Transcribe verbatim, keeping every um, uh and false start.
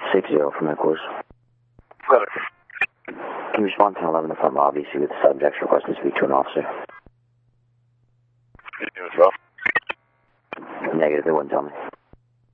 six zero from headquarters. Brother. Can you respond to eleven in the front lobby, see what the subject's requesting to speak to an officer? Can you do as well? Negative, they wouldn't tell me.